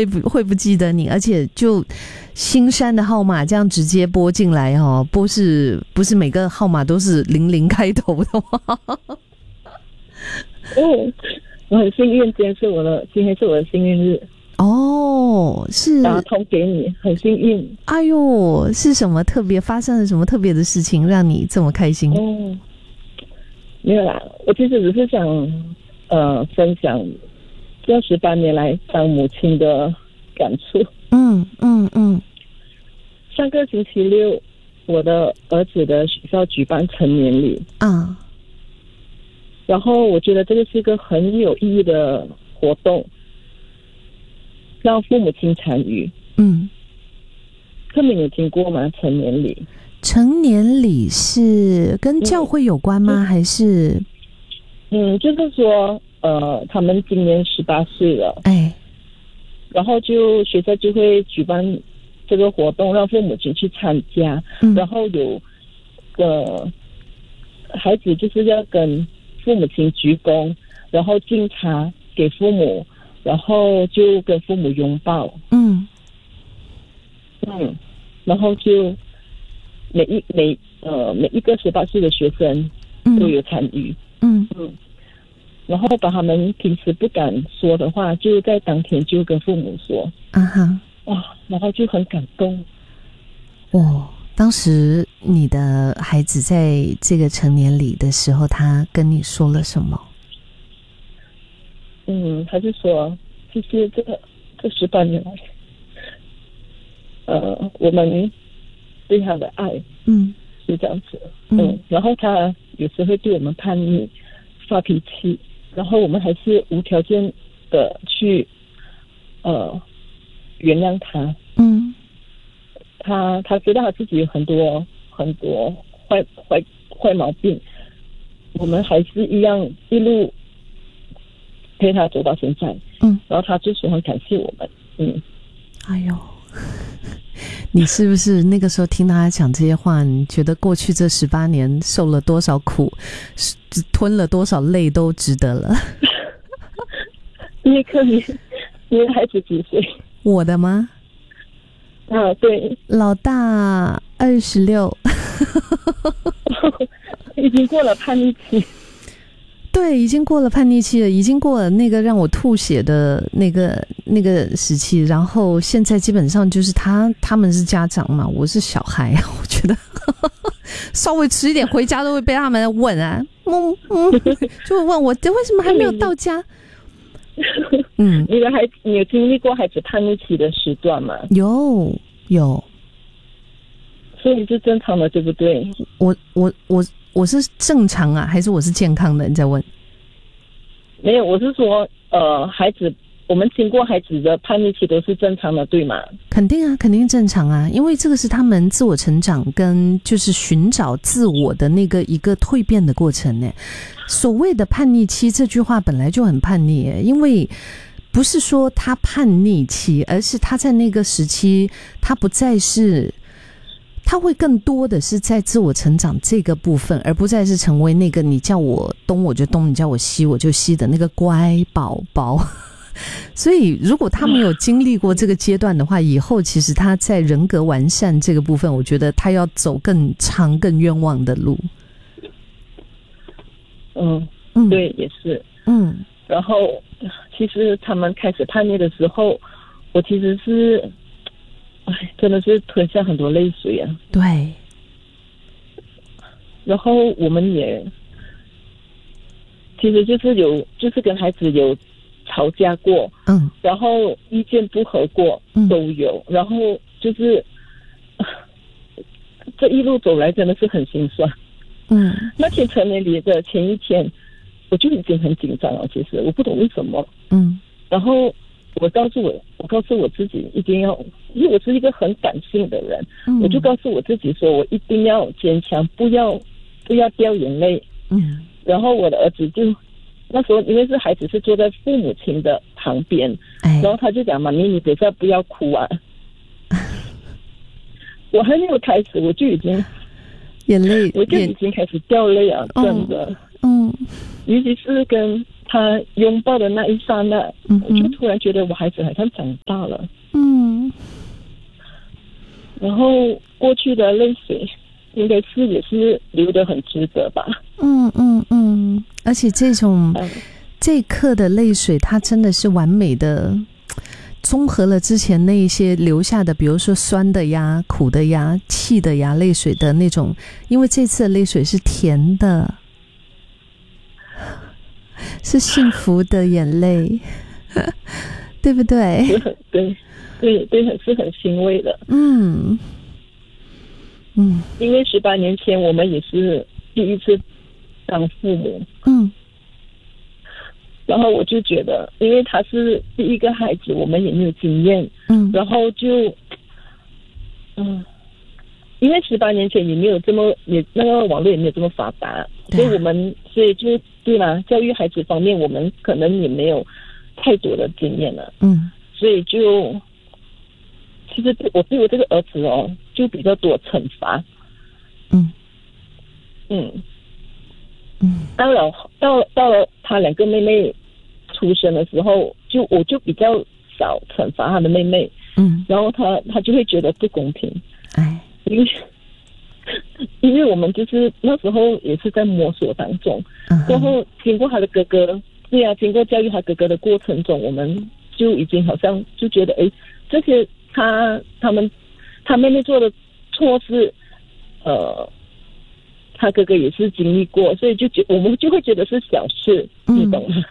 不记得你，而且就新山的号码这样直接拨进来哦，不是每个号码都是00开头的吗？ 我很幸运，今天是我的幸运日。 哦，是打通给你，很幸运。 哎呦，是什么发生了什么特别的事情让你这么开心？ 没有啦，我其实只是想分享这18年来当母亲的感触。上个星期六，我的儿子的学校举办成年礼啊，然后我觉得这个是一个很有意义的活动，让父母亲参与。克敏有听过吗？成年礼？ 成年礼是跟教会有关吗？还是？ 就是说，他们今年18岁了，然后学校就会举办这个活动，让父母亲去参加，然后有孩子就是要跟父母亲鞠躬，然后敬茶给父母，然后就跟父母拥抱，然后就每一个18岁的学生都有参与，然后把他们平时不敢说的话，就在当天就跟父母说，然后就很感动。 当时你的孩子在这个成年礼的时候，他跟你说了什么？ 他就说，其实这18年来，我们对他的爱，是这样子，然后他有时会对我们叛逆、发脾气，然后我们还是无条件的去，原谅他，他知道他自己有很多坏毛病，我们还是一样一路陪他走到现在，然后他就是很感谢我们， 哎呦，你是不是那个时候听他讲这些话，你觉得过去这18年受了多少苦，吞了多少泪都值得了？ 你的孩子几岁？ 我的吗？ 对， 老大26， 已经过了叛逆期。 对，已经过了叛逆期了，已经过了那个让我吐血的那个时期，然后现在基本上就是他们是家长嘛，我是小孩，我觉得稍微迟一点回家都会被他们问啊，就会问我为什么还没有到家。 你的孩子，你有经历过孩子叛逆期的时段吗？ 有， 所以是正常的，对不对？ 我是正常啊，还是我是健康的？你在问？ 没有，我是说，孩子，我们经过孩子的叛逆期都是正常的，对吗？ 肯定啊，肯定正常啊，因为这个是他们自我成长跟就是寻找自我的那个一个蜕变的过程呢。所谓的叛逆期这句话本来就很叛逆，因为不是说他叛逆期，而是他在那个时期，他不再是。他会更多的是在自我成长这个部分，而不再是成为那个你叫我东我就东，你叫我西我就西的那个乖宝宝。所以如果他没有经历过这个阶段的话，以后其实他在人格完善这个部分，我觉得他要走更长更冤枉的路。 对，也是。然后其实他们开始叛逆的时候，我其实是真的是吞下很多泪水啊。 对。 然后我们也其实就是跟孩子有吵架过，然后意见不合过，都有。然后就是这一路走来真的是很心酸。那天成年礼的前一天，我就已经很紧张了。其实我不懂为什么。然后我告诉我自己一定要，因为我是一个很感性的人，我就告诉我自己说，我一定要坚强，不要掉眼泪。然后我的儿子就那时候因为是孩子是坐在父母亲的旁边，然后他就讲：“妈咪，你等下不要哭啊。”我还没有开始，我就已经开始掉泪啊，真的。尤其是跟他拥抱的那一刹那，我就突然觉得我孩子好像长大了。然后过去的泪水应该是也是流得很值得吧。 而且这一刻的泪水，它真的是完美的综合了之前那一些留下的，比如说酸的呀、苦的呀、气的呀、泪水的那种，因为这次的泪水是甜的，是幸福的眼泪，对不对？ 对，是很欣慰的。因为18年前我们也是第一次当父母。然后我就觉得，因为他是第一个孩子，我们也没有经验。然后就因为18年前也没有那个网络也没有这么发达，所以就对啦，教育孩子方面我们可能也没有太多的经验了。所以就其实我对我这个儿子就比较多惩罚。到了他2个妹妹出生的时候，我就比较少惩罚他的妹妹。然后他就会觉得不公平。因为我们就是那时候也是在摸索当中，然后经过他的哥哥，经过教育他哥哥的过程中，我们就已经好像就觉得，这些他妹妹做的错事，他哥哥也是经历过，所以我们就会觉得是小事，你懂吗？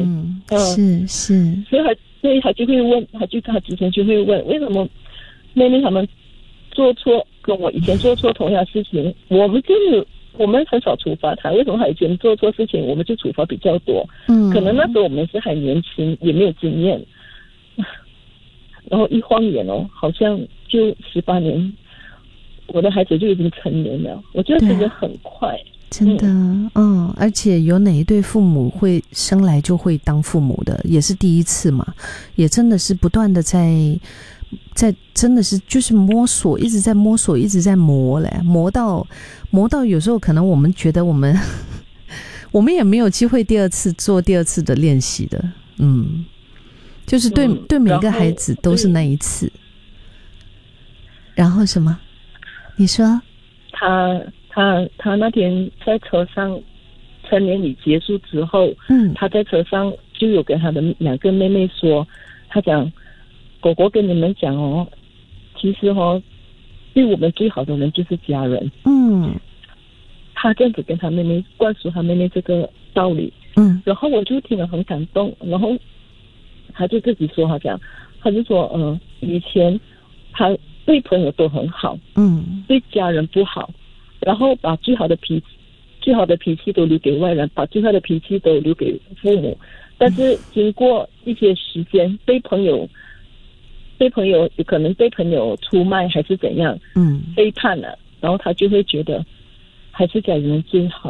是， 所以他就会问，他之前就会问，为什么妹妹他们做错跟我以前做错同样的事情，我们很少处罚他，为什么他以前做错事情我们就处罚比较多？可能那时候我们是还年轻，也没有经验，然后一晃眼好像就18年，我的孩子就已经成年了，我觉得这个很快。 真的。而且有哪一对父母会生来就会当父母的，也是第一次嘛，也真的是不断的在真的是就是摸索，一直在摸索，一直在磨嘞，磨到有时候可能我们觉得我们也没有机会做第二次的练习的。就是对每个孩子都是那一次。然后什么？你说？他那天在车上成年礼结束之后，他在车上就有跟他的2个妹妹说，他讲狗狗跟你们讲其实对我们最好的人就是家人。他这样子跟他妹妹灌输他妹妹这个道理。然后我就听了很感动，然后他就自己说，他就说以前他对朋友都很好，对家人不好，然后把最好的脾气都留给外人，把最坏的脾气都留给父母。但是经过一些时间，被朋友有可能被朋友出卖还是怎样，背叛了，然后他就会觉得还是家人最好。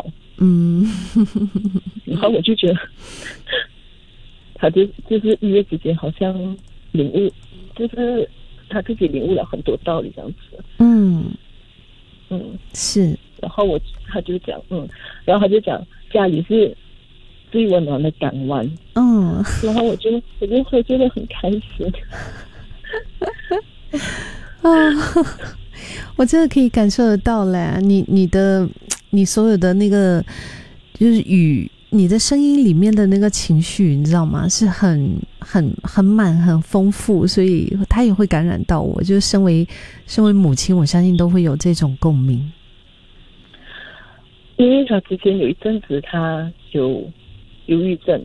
然后我就觉得他就是一夜之间好像领悟，就是他自己领悟了很多道理这样子。 是。 然后他就讲，然后他就讲家里是最温暖的港湾。然后我就会觉得很开心。 我真的可以感受得到嘞，你所有的那个就是你的声音里面的那个情绪，你知道吗？是很满、很丰富，所以他也会感染到我。就是身为母亲，我相信都会有这种共鸣。 因为他之前有一阵子他有忧郁症，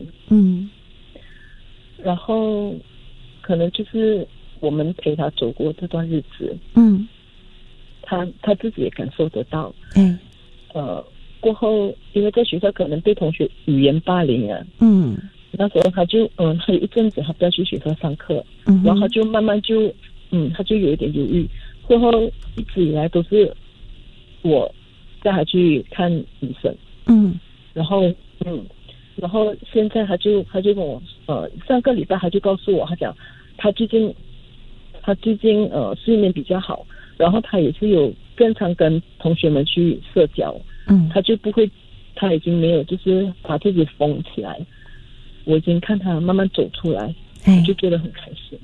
然后可能就是我们陪他走过这段日子，他自己也感受得到。过后因为在学校可能被同学语言霸凌啊，那时候他有一阵子他不要去学校上课，然后他就慢慢他就有一点犹豫。过后一直以来都是我带他去看医生，然后现在他就跟我上个礼拜他就告诉我，他讲他最近睡眠比较好，然后他也是有正常跟同学们去社交，他就不会，他已经没有就是把自己封起来， 我已经看他慢慢走出来，我就觉得很开心。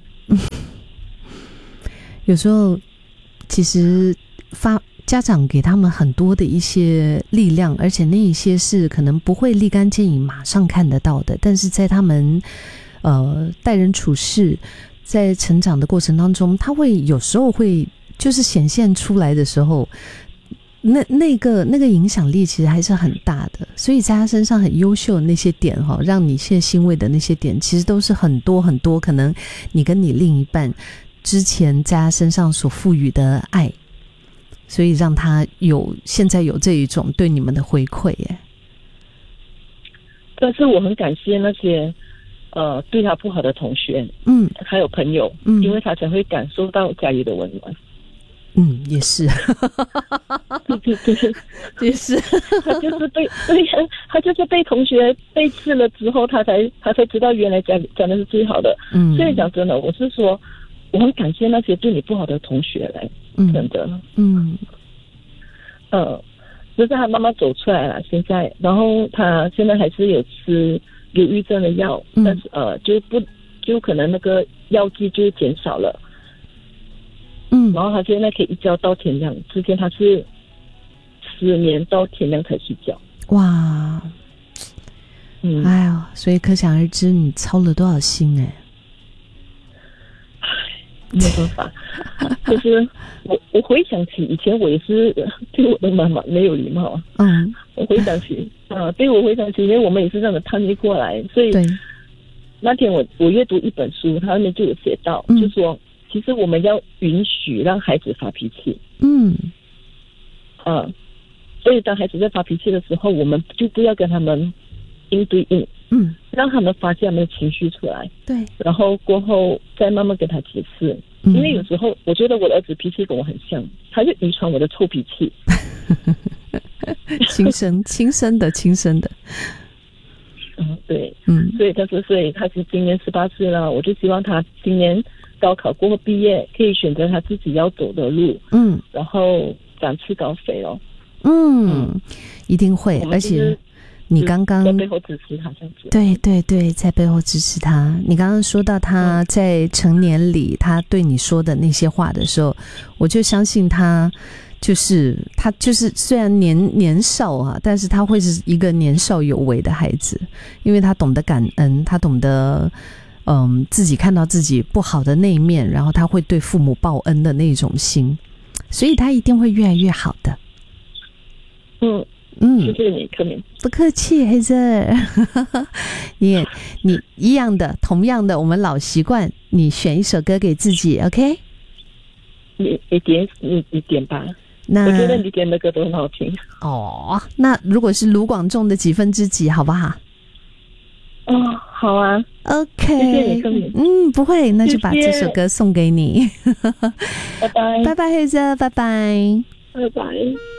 有时候其实家长给他们很多的一些力量，而且那一些是可能不会立竿见影马上看得到的，但是在他们待人处事，在成长的过程当中，他会有时候会就是显现出来的时候，那个影响力其实还是很大的。所以在他身上很优秀的那些点让你现在欣慰的那些点，其实都是很多很多可能你跟你另一半之前在他身上所赋予的爱，所以让他现在有这一种对你们的回馈耶。 但是我很感谢那些对他不好的同学，还有朋友，因为他才会感受到家里的温暖。 也是， 对， 也是， 他就是被同学背刺了之后，他才知道原来家里真的是最好的。所以讲真的，我是说，我很感谢那些对你不好的同学来，真的，就是他慢慢走出来了，现在，然后他现在还是有吃忧郁症的药，但是就可能那个药剂就减少了。然后他现在可以一觉到天亮，之前他是10年到天亮才睡觉。 哇，哎呦，所以可想而知你操了多少心没办法，就是我回想起以前我也是对我的妈妈没有礼貌。我回想起对我回想起，因为我们也是这样的叛逆过来，所以那天我阅读一本书，它那边就有写到，就说其实我们要允许让孩子发脾气。所以当孩子在发脾气的时候，我们就不要跟他们应对应，让他们发泄他们的情绪出来。对，然后过后再慢慢跟他解释。因为有时候我觉得我的儿子脾气跟我很像，他就遗传我的臭脾气。 亲生的。 对，所以他是今年18岁了，我就希望他今年高考过后毕业，可以选择他自己要走的路，然后展翅高飞哦。 一定会，而且你刚刚在背后支持他这样子。 对，在背后支持他。你刚刚说到他在成年里他对你说的那些话的时候，我就相信他就是虽然年少但是他会是一个年少有为的孩子，因为他懂得感恩，他懂得自己看到自己不好的那一面，然后他会对父母报恩的那种心，所以他一定会越来越好的。 谢谢你，柯敏。 不客气，黑子。你一样的，同样的，我们老习惯，你选一首歌给自己 ，OK？ 你点吧。 那我觉得你点的歌都很好听。 那如果是卢广仲的几分之几，好不好？ 好啊。 OK。 谢谢你，柯敏。 不会，那就把这首歌送给你。 拜拜。 拜拜，黑子，拜拜。 拜拜。